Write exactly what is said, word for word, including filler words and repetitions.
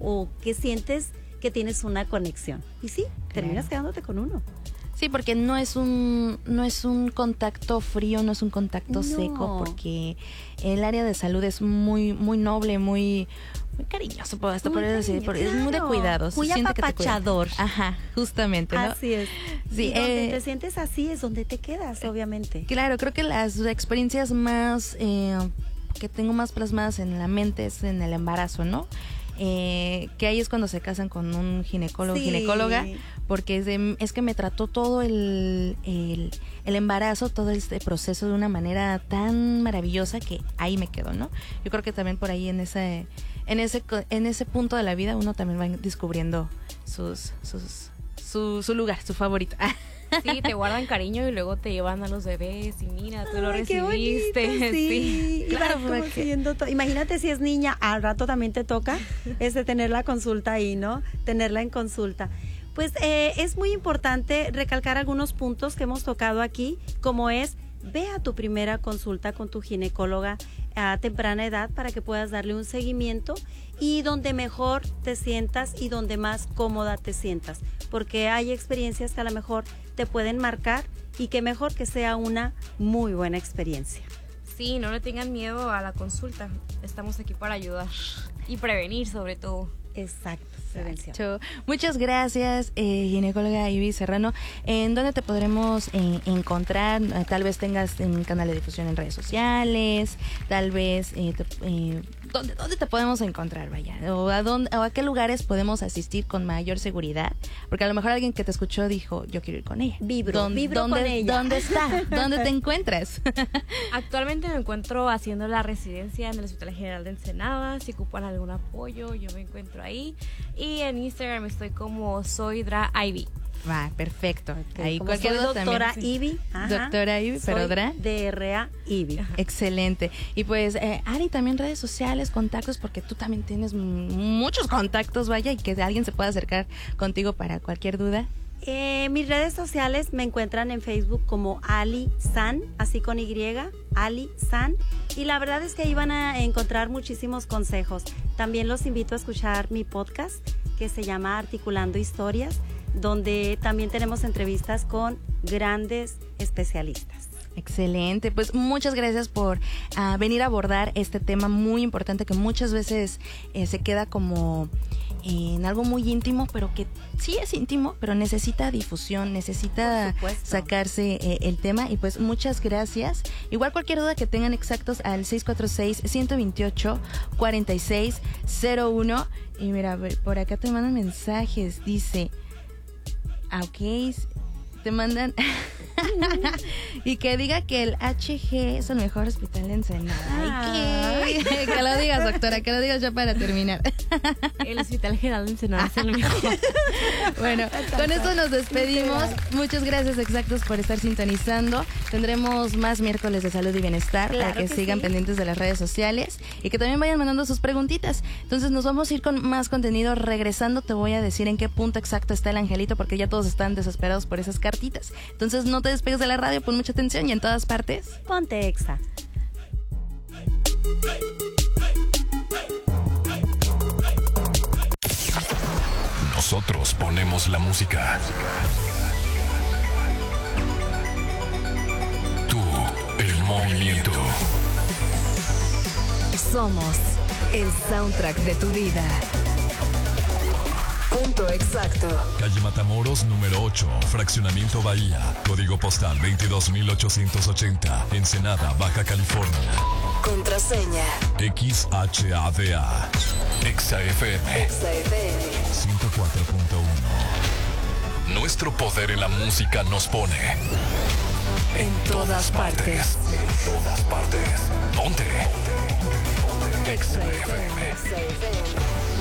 o que sientes que tienes una conexión. Y sí, terminas Claro. quedándote con uno. Sí, porque no es un no es un contacto frío, no es un contacto No. seco, porque el área de salud es muy muy noble, muy muy cariñoso, puedo hasta Muy poder decir, cariño- porque es muy de claro, cuidados. muy siente que te cuida. apapachador. Ajá, justamente, ¿no? Así es. Sí, y donde eh, te sientes así es donde te quedas, obviamente. Claro, creo que las experiencias más eh, que tengo más plasmadas en la mente es en el embarazo, ¿no? Eh, que ahí es cuando se casan con un ginecólogo o Sí. ginecóloga, porque es, de- es que me trató todo el, el, el embarazo, todo este proceso de una manera tan maravillosa que ahí me quedo, ¿no? Yo creo que también por ahí en ese, en ese, co- en ese punto de la vida uno también va descubriendo sus, sus, su, su lugar, su favorito. Sí, te guardan cariño y luego te llevan a los bebés y mira, tú lo Ay, qué recibiste. bonito, sí. Y Claro, vas como porque- siguiendo to- Imagínate si es niña, al rato también te toca este, tener la consulta ahí, ¿no? Tenerla en consulta. Pues eh, es muy importante recalcar algunos puntos que hemos tocado aquí, como es, ve a tu primera consulta con tu ginecóloga a temprana edad para que puedas darle un seguimiento y donde mejor te sientas y donde más cómoda te sientas, porque hay experiencias que a lo mejor te pueden marcar y que mejor que sea una muy buena experiencia. Sí, no le tengan miedo a la consulta. Estamos aquí para ayudar y prevenir sobre todo. Exacto, prevención. Cho- Muchas gracias, eh, ginecóloga Ivy Serrano. ¿En dónde te podremos eh, encontrar? Eh, Tal vez tengas un canal de difusión en redes sociales, tal vez, eh, te- eh, ¿dónde, ¿dónde te podemos encontrar, vaya? ¿O a, dónde, o a qué lugares podemos asistir con mayor seguridad? Porque a lo mejor alguien que te escuchó dijo, yo quiero ir con ella. Vibro, ¿Dónde- vibro dónde, con ella. ¿Dónde está? ¿Dónde te encuentras? Actualmente me encuentro haciendo la residencia en el Hospital General de Ensenada. Si ocupan algún apoyo, yo me encuentro ahí. Y en Instagram estoy como soy Dra Ivy. Va, perfecto. Ok, Ahí como cualquier soy duda doctora también. Ivy. ajá, Doctora Ivy, pero soy Dra. D R A Ivy. Excelente. Y pues, eh, Ari, también redes sociales, contactos, porque tú también tienes m- muchos contactos, vaya, y que alguien se pueda acercar contigo para cualquier duda. Eh, mis redes sociales me encuentran en Facebook como Ali San, así con Y, Ali San. Y la verdad es que ahí van a encontrar muchísimos consejos. También los invito a escuchar mi podcast que se llama Articulando Historias, donde también tenemos entrevistas con grandes especialistas. Excelente, pues muchas gracias por ah, venir a abordar este tema muy importante que muchas veces eh, se queda como eh, en algo muy íntimo, pero que sí es íntimo, pero necesita difusión, necesita Por supuesto. sacarse eh, el tema y pues muchas gracias. Igual cualquier duda que tengan exactos al seis cuatro seis, uno dos ocho, cuatro seis cero uno y mira, a ver, por acá te mandan mensajes, dice, ah, ok, te mandan... y que diga que el H G es el mejor hospital de Ensenada. Ay, que, que lo digas, doctora, que lo digas ya para terminar. El Hospital General de Ensenada es el mejor. Bueno, con esto nos despedimos. Muchas gracias, Exactos, por estar sintonizando. Tendremos más miércoles de salud y bienestar Claro para que, que sigan sí. pendientes de las redes sociales y que también vayan mandando sus preguntitas. Entonces nos vamos a ir con más contenido. Regresando te voy a decir en qué punto exacto está el angelito porque ya todos están desesperados por esas cartitas. Entonces no te despegues de la radio, pon mucha atención y en todas partes. Ponte Exa. Nosotros ponemos la música. Tú, el movimiento. Somos el soundtrack de tu vida. Punto exacto. Calle Matamoros, número ocho, Fraccionamiento Bahía. Código postal veintidós mil ochocientos ochenta. Ensenada, Baja California. Contraseña. X H A D A. Exa F M Exa F M. ciento cuatro punto uno. Nuestro poder en la música nos pone En todas partes. En todas partes. Ponte. Exa F M. Exa F M.